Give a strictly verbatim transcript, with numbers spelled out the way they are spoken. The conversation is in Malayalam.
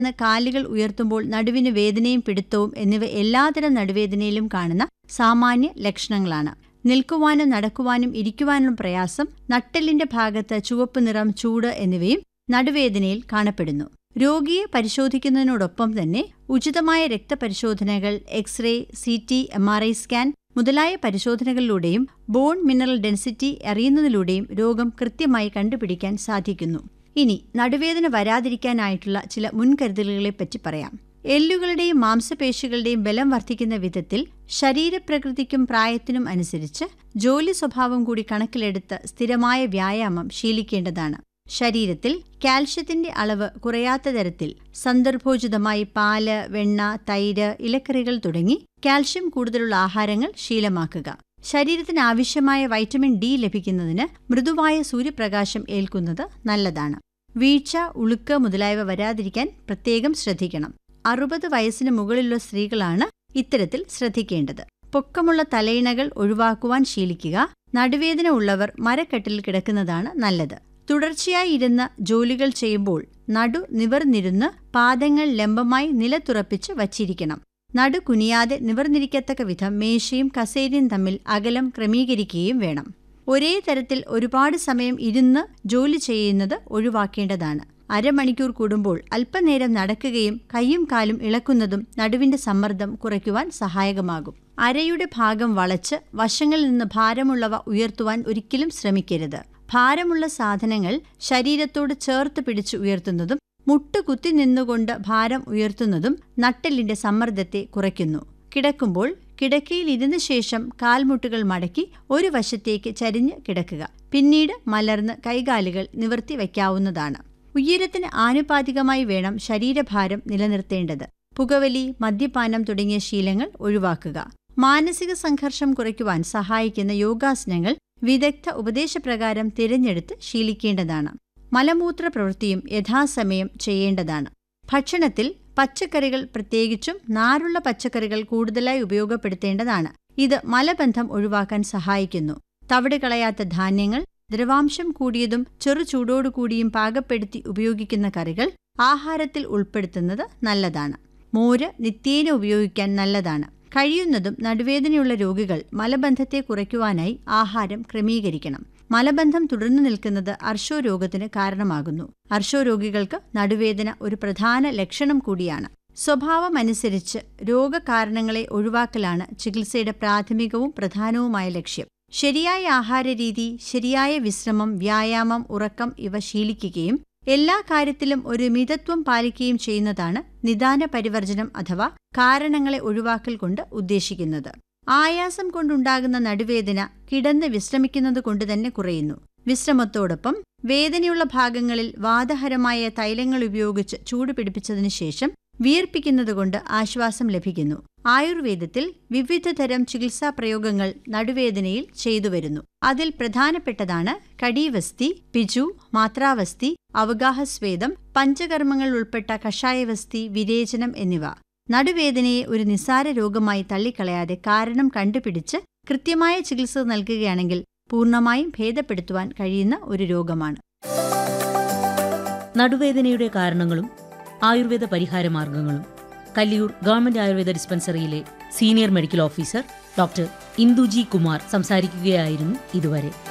കാലുകൾ ഉയർത്തുമ്പോൾ നടുവിന് വേദനയും പിടുത്തവും എന്നിവ എല്ലാതരം നടുവേദനയിലും കാണുന്ന സാമാന്യ ലക്ഷണങ്ങളാണ്. നിൽക്കുവാനും നടക്കുവാനും ഇരിക്കുവാനും പ്രയാസം, നട്ടെല്ലിന്റെ ഭാഗത്ത് ചുവപ്പ് നിറം, ചൂട് എന്നിവയും നടുവേദനയിൽ കാണപ്പെടുന്നു. രോഗിയെ പരിശോധിക്കുന്നതിനോടൊപ്പം തന്നെ ഉചിതമായ രക്തപരിശോധനകൾ, x-ray, C T, M R I scan മുതലായ പരിശോധനകളിലൂടെയും ബോൺ മിനറൽ ഡെൻസിറ്റി അറിയുന്നതിലൂടെയും രോഗം കൃത്യമായി കണ്ടുപിടിക്കാൻ സാധിക്കുന്നു. ഇനി നടുവേദന വരാതിരിക്കാനായിട്ടുള്ള ചില മുൻകരുതലുകളെപ്പറ്റി പറയാം. എല്ലുകളുടെയും മാംസപേശികളുടെയും ബലം വർദ്ധിക്കുന്ന വിധത്തിൽ ശരീരപ്രകൃതിക്കും പ്രായത്തിനും അനുസരിച്ച് ജോലി സ്വഭാവം കൂടി കണക്കിലെടുത്ത് സ്ഥിരമായ വ്യായാമം ശീലിക്കേണ്ടതാണ്. ശരീരത്തിൽ കാൽഷ്യത്തിന്റെ അളവ് കുറയാത്ത തരത്തിൽ സന്ദർഭോചിതമായി പാല്, വെണ്ണ, തൈര്, ഇലക്കറികൾ തുടങ്ങി കാൽഷ്യം കൂടുതലുള്ള ആഹാരങ്ങൾ ശീലമാക്കുക. ശരീരത്തിന് ആവശ്യമായ വൈറ്റമിൻ ഡി ലഭിക്കുന്നതിന് മൃദുവായ സൂര്യപ്രകാശം ഏൽക്കുന്നത് നല്ലതാണ്. വീഴ്ച, ഉളുക്ക് മുതലായവ വരാതിരിക്കാൻ പ്രത്യേകം ശ്രദ്ധിക്കണം. അറുപത് വയസ്സിന് മുകളിലുള്ള സ്ത്രീകളാണ് ഇത്തരത്തിൽ ശ്രദ്ധിക്കേണ്ടത്. പൊക്കമുള്ള തലയിണകൾ ഒഴിവാക്കുവാൻ ശീലിക്കുക. നടുവേദന ഉള്ളവർ മരക്കട്ടിൽ കിടക്കുന്നതാണ് നല്ലത്. തുടർച്ചയായി ഇരുന്ന് ജോലികൾ ചെയ്യുമ്പോൾ നടു നിവർന്നിരുന്ന് പാദങ്ങൾ ലംബമായി നിലത്തുറപ്പിച്ച് വച്ചിരിക്കണം. നടു കുനിയാതെ നിവർന്നിരിക്കത്തക്ക വിധം മേശയും കസേരയും തമ്മിൽ അകലം ക്രമീകരിക്കുകയും വേണം. ഒരേ തരത്തിൽ ഒരുപാട് സമയം ഇരുന്ന് ജോലി ചെയ്യുന്നത് ഒഴിവാക്കേണ്ടതാണ്. അരമണിക്കൂർ കൂടുമ്പോൾ അല്പനേരം നടക്കുകയും കൈയും കാലും ഇളക്കുന്നതും നടുവിന്റെ സമ്മർദ്ദം കുറയ്ക്കുവാൻ സഹായകമാകും. അരയുടെ ഭാഗം വളച്ച് വശങ്ങളിൽ നിന്ന് ഭാരമുള്ളവ ഉയർത്തുവാൻ ഒരിക്കലും ശ്രമിക്കരുത്. ഭാരമുള്ള സാധനങ്ങൾ ശരീരത്തോട് ചേർത്ത് പിടിച്ച് ഉയർത്തുന്നതും മുട്ടുകുത്തി നിന്നുകൊണ്ട് ഭാരം ഉയർത്തുന്നതും നട്ടെല്ലിന്റെ സമ്മർദ്ദത്തെ കുറയ്ക്കുന്നു. കിടക്കുമ്പോൾ കിടക്കയിൽ ഇരുന്ന ശേഷം കാൽമുട്ടുകൾ മടക്കി ഒരു വശത്തേക്ക് ചരിഞ്ഞ് കിടക്കുക. പിന്നീട് മലർന്ന് കൈകാലുകൾ നിവർത്തി വയ്ക്കാവുന്നതാണ്. ഉയരത്തിന് ആനുപാതികമായി വേണം ശരീരഭാരം നിലനിർത്തേണ്ടത്. പുകവലി, മദ്യപാനം തുടങ്ങിയ ശീലങ്ങൾ ഒഴിവാക്കുക. മാനസിക സംഘർഷം കുറയ്ക്കുവാൻ സഹായിക്കുന്ന യോഗാസനങ്ങൾ വിദഗ്ധ ഉപദേശപ്രകാരം തിരഞ്ഞെടുത്ത് ശീലിക്കേണ്ടതാണ്. മലമൂത്ര പ്രവൃത്തിയും യഥാസമയം ചെയ്യേണ്ടതാണ്. ഭക്ഷണത്തിൽ പച്ചക്കറികൾ, പ്രത്യേകിച്ചും നാരുള്ള പച്ചക്കറികൾ കൂടുതലായി ഉപയോഗപ്പെടുത്തേണ്ടതാണ്. ഇത് മലബന്ധം ഒഴിവാക്കാൻ സഹായിക്കുന്നു. തവിട് കളയാത്ത ധാന്യങ്ങൾ, ദ്രവാംശം കൂടിയതും ചെറു ചൂടോടുകൂടിയും പാകപ്പെടുത്തി ഉപയോഗിക്കുന്ന കറികൾ ആഹാരത്തിൽ ഉൾപ്പെടുത്തുന്നത് നല്ലതാണ്. മോര് നിത്യേന ഉപയോഗിക്കാൻ നല്ലതാണ്. കഴിയുന്നതും നടുവേദനയുള്ള രോഗികൾ മലബന്ധത്തെ കുറയ്ക്കുവാനായി ആഹാരം ക്രമീകരിക്കണം. മലബന്ധം തുടർന്നു നിൽക്കുന്നത് അർശോരോഗത്തിന് കാരണമാകുന്നു. അർശോരോഗികൾക്ക് നടുവേദന ഒരു പ്രധാന ലക്ഷണം കൂടിയാണ്. സ്വഭാവമനുസരിച്ച് രോഗകാരണങ്ങളെ ഒഴിവാക്കലാണ് ചികിത്സയുടെ പ്രാഥമികവും പ്രധാനവുമായ ലക്ഷ്യം. ശരിയായ ആഹാരരീതി, ശരിയായ വിശ്രമം, വ്യായാമം, ഉറക്കം ഇവ ശീലിക്കുകയും എല്ലാ കാര്യത്തിലും ഒരു മിതത്വം പാലിക്കുകയും ചെയ്യുന്നതാണ് നിദാന പരിവർജനം അഥവാ കാരണങ്ങളെ ഒഴിവാക്കൽ കൊണ്ട് ഉദ്ദേശിക്കുന്നത്. ആയാസം കൊണ്ടുണ്ടാകുന്ന നടുവേദന കിടന്ന് വിശ്രമിക്കുന്നത് കൊണ്ട് തന്നെ കുറയുന്നു. വിശ്രമത്തോടൊപ്പം വേദനയുള്ള ഭാഗങ്ങളിൽ വാതഹരമായ തൈലങ്ങൾ ഉപയോഗിച്ച് ചൂട് പിടിപ്പിച്ചതിനു ശേഷം വിയർപ്പിക്കുന്നതുകൊണ്ട് ആശ്വാസം ലഭിക്കുന്നു. ആയുർവേദത്തിൽ വിവിധതരം ചികിത്സാ പ്രയോഗങ്ങൾ നടുവേദനയിൽ ചെയ്തുവരുന്നു. അതിൽ പ്രധാനപ്പെട്ടതാണ് കടീവസ്തി, പിജു, മാത്രാവസ്തി, അവഗാഹസ്വേദം, പഞ്ചകർമ്മങ്ങൾ ഉൾപ്പെട്ട കഷായവസ്തി, വിരേചനം എന്നിവ. നടുവേദനയെ ഒരു നിസ്സാര രോഗമായി തള്ളിക്കളയാതെ കാരണം കണ്ടുപിടിച്ച് കൃത്യമായ ചികിത്സ നൽകുകയാണെങ്കിൽ പൂർണ്ണമായും ഭേദപ്പെടുത്തുവാൻ കഴിയുന്ന ഒരു രോഗമാണ്. നടുവേദനയുടെ കാരണങ്ങളും Ayurveda പരിഹാരമാർഗങ്ങളും Kalliyoor government Ayurveda ഡിസ്പെൻസറിയിലെ senior medical officer doctor Induji Kumar സംസാരിക്കുകയായിരുന്നു ഇതുവരെ.